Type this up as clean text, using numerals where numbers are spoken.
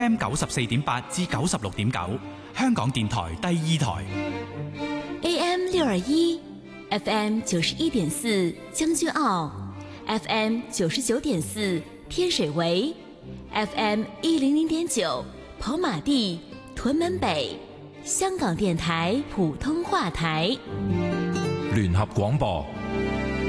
FM 94.8至96.9，香港電台第二台。 AM 621，FM 91.4將軍澳，FM 99.4天水圍，FM 100.9跑馬地、屯門北，香港電台普通話台。 聯合廣播。